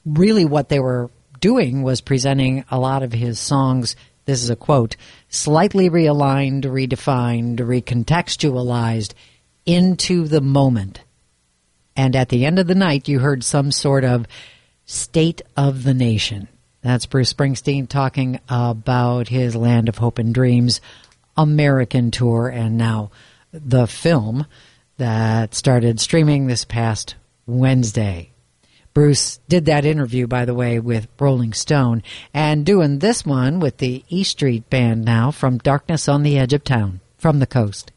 really what they were doing was presenting a lot of his songs, this is a quote, slightly realigned, redefined, recontextualized into the moment. And at the end of the night, you heard some sort of state of the nation. That's Bruce Springsteen talking about his Land of Hope and Dreams American tour, and now the film that started streaming this past Wednesday. Bruce did that interview, by the way, with Rolling Stone, and doing this one with the E Street Band now from Darkness on the Edge of Town, from the coast.